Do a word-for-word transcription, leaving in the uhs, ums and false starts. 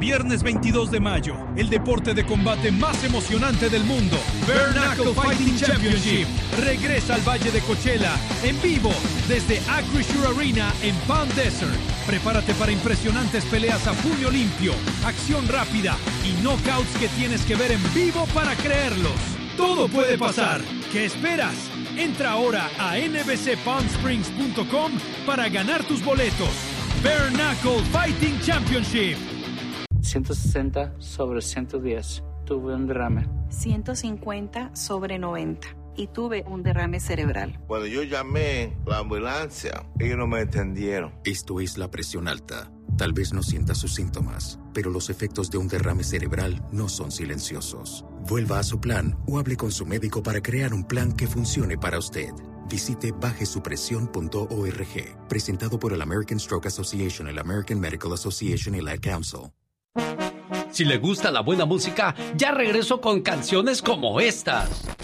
Viernes veintidós de mayo, el deporte de combate más emocionante del mundo, Bare Knuckle Fighting Championship, regresa al Valle de Coachella en vivo desde Acrisure Arena en Palm Desert. Prepárate para impresionantes peleas a puño limpio, acción rápida y knockouts que tienes que ver en vivo para creerlos. Todo puede pasar. ¿Qué esperas? Entra ahora a n b c palm springs punto com para ganar tus boletos. Bare Knuckle Fighting Championship. ciento sesenta sobre ciento diez. Tuve un derrame. ciento cincuenta sobre noventa. Y tuve un derrame cerebral. Cuando yo llamé la ambulancia, ellos no me entendieron. Esto es la presión alta. Tal vez no sienta sus síntomas, pero los efectos de un derrame cerebral no son silenciosos. Vuelva a su plan o hable con su médico para crear un plan que funcione para usted. Visite baje su presión punto org. Presentado por el American Stroke Association, el American Medical Association y la Ad Council. Si le gusta la buena música, ya regreso con canciones como estas.